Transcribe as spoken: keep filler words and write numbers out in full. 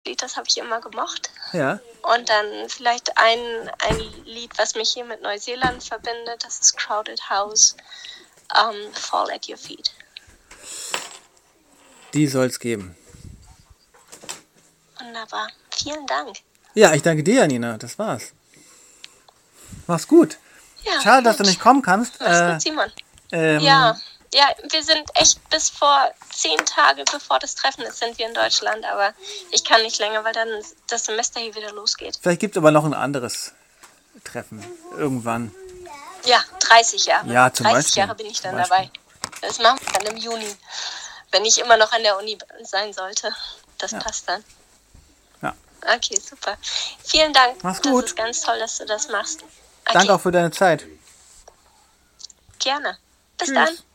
Lied, das habe ich immer gemocht. Ja. Und dann vielleicht ein, ein Lied, was mich hier mit Neuseeland verbindet, das ist Crowded House, um, Fall at Your Feet. Die soll's geben. Wunderbar. Vielen Dank. Ja, ich danke dir, Janina. Das war's. Mach's gut. Ja, Schade, gut. dass du nicht kommen kannst. Mach's Äh, gut, Simon. ähm, Ja, ja, wir sind echt bis vor zehn Tage, bevor das Treffen ist, sind wir in Deutschland. Aber ich kann nicht länger, weil dann das Semester hier wieder losgeht. Vielleicht gibt's aber noch ein anderes Treffen. Irgendwann. Ja, dreißig Jahre. Ja, zum dreißig Beispiel. Jahre bin ich dann Zum Beispiel. dabei. Das machen wir dann im Juni. Wenn ich immer noch an der Uni sein sollte. Das Ja. passt dann. Ja. Okay, super. Vielen Dank. Mach's Das gut. ist ganz toll, dass du das machst. Okay, Danke auch für deine Zeit. gerne. Bis Tschüss. dann.